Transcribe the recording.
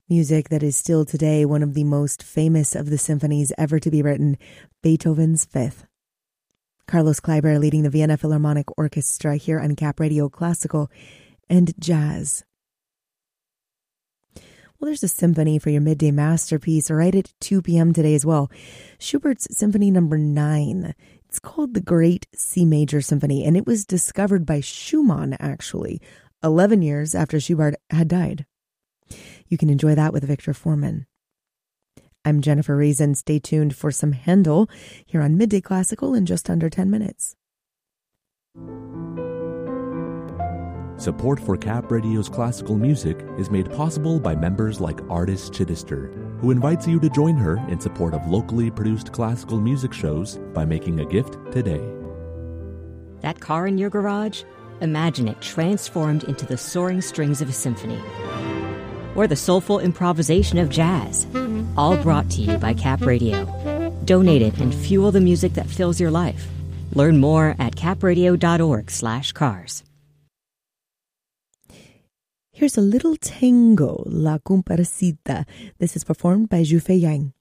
Music that is still today one of the most famous of the symphonies ever to be written, Beethoven's Fifth. Carlos Kleiber leading the Vienna Philharmonic Orchestra here on Cap Radio Classical and Jazz. Well, there's a symphony for your midday masterpiece right at 2 p.m. today as well. Schubert's Symphony No. 9. It's called the Great C Major Symphony, and it was discovered by Schumann, actually, 11 years after Schubert had died. You can enjoy that with Victor Foreman. I'm Jennifer Reason. Stay tuned for some Handel here on Midday Classical in just under 10 minutes. Support for Cap Radio's classical music is made possible by members like Artist Chittister, who invites you to join her in support of locally produced classical music shows by making a gift today. That car in your garage? Imagine it transformed into the soaring strings of a symphony. Or the soulful improvisation of jazz. All brought to you by Cap Radio. Donate it and fuel the music that fills your life. Learn more at capradio.org/cars. Here's a little tango, La Comparsita. This is performed by Zhu Feiyang.